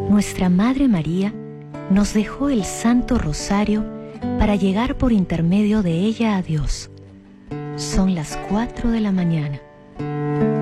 Nuestra Madre María nos dejó el Santo Rosario para llegar por intermedio de ella a Dios. Son las 4 de la mañana.